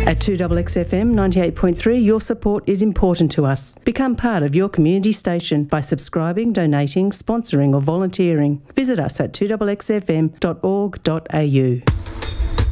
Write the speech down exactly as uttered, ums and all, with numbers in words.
At two X X F M ninety-eight point three, your support is important to us. Become part of your community station by subscribing, donating, sponsoring or volunteering. Visit us at two X X F M dot org dot A U.